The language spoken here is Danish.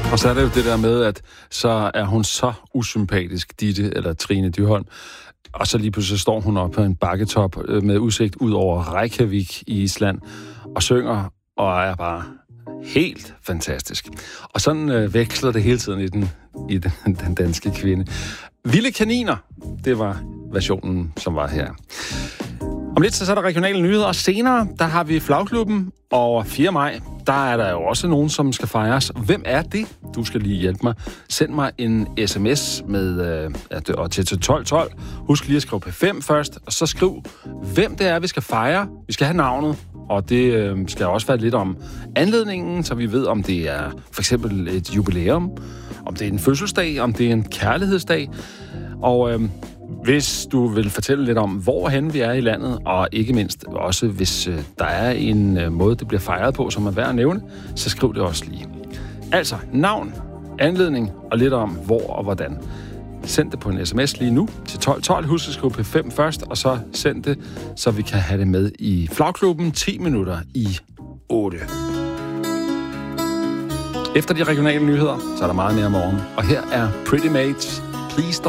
Og så er det jo det der med, at så er hun så usympatisk, Ditte, eller Trine Dyrholm, og så lige pludselig står hun op på en bakketop med udsigt ud over Reykjavik i Island, og synger, og er bare helt fantastisk. Og sådan veksler det hele tiden i den danske kvinde. Vilde kaniner, det var versionen, som var her. Om lidt så er der regionale nyheder, og senere, der har vi Flagklubben, og 4. maj, der er der jo også nogen, som skal fejres. Hvem er det? Du skal lige hjælpe mig. Send mig en sms med til 1212. Husk lige at skrive P5 først, og så skriv, hvem det er, vi skal fejre. Vi skal have navnet, og det skal også være lidt om anledningen, så vi ved, om det er for eksempel et jubilæum, om det er en fødselsdag, om det er en kærlighedsdag, og hvis du vil fortælle lidt om, hvorhen vi er i landet, og ikke mindst også, hvis der er en måde, det bliver fejret på, som er værd at nævne, så skriv det også lige. Altså, navn, anledning og lidt om, hvor og hvordan. Send det på en sms lige nu til 1212. Husk at skrive P5 først, og så send det, så vi kan have det med i Flagklubben 10 minutter i 8. Efter de regionale nyheder, så er der meget mere morgen. Og her er Pretty Mates, Please Don't